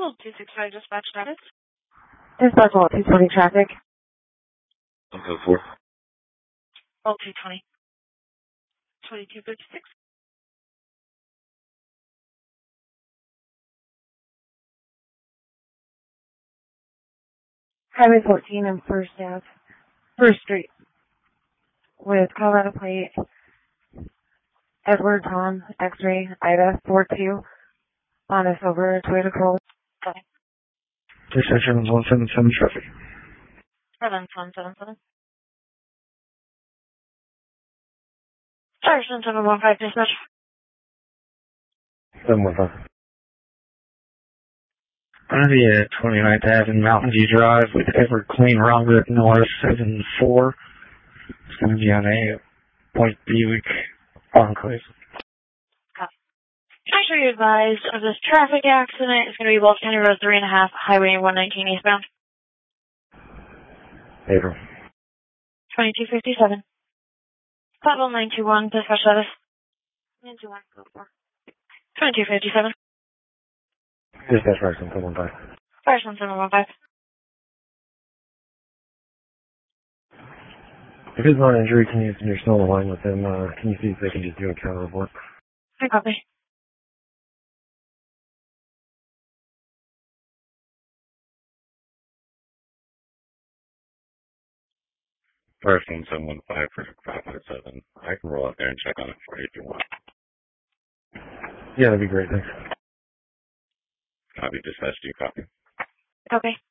Well, 265 dispatch status. Dispatch all 220 traffic. Okay, 4. All 220. 2256. Highway 14 and First Street. With Colorado plate, Edward Tom, X-ray, Ida, 42, on a silver Toyota Corolla. Okay. Dispatcher 177 traffic. 7177. Sorry, 7715 dispatch. 715. I'm going to be at 29th Avenue, Mountain View Drive with Edward Clean Robert North 74. It's going to be on a Point Buick Enclave. Actually, advised of this traffic accident is going to be Wolf County Road 3.5, Highway 119 eastbound. April. 2257. Platform 921, dispatch status. 921, 2257. Dispatch Ryerson 715. Ryerson 715. If it's not injury, you're still on the line with them, can you see if they can just do a counter report? I copy. Person 715 for 557. I can roll out there and check on it for you if you want. Yeah, that'd be great, thanks. Copy, dispatch, do you copy? Copy.